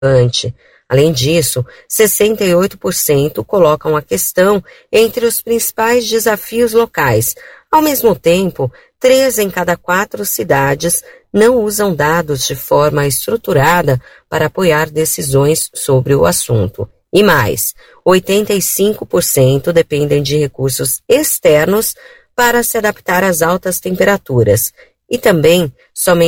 Além disso, 68% colocam a questão entre os principais desafios locais. Ao mesmo tempo, 3 em cada 4 cidades não usam dados de forma estruturada para apoiar decisões sobre o assunto. E mais, 85% dependem de recursos externos para se adaptar às altas temperaturas. E também, somente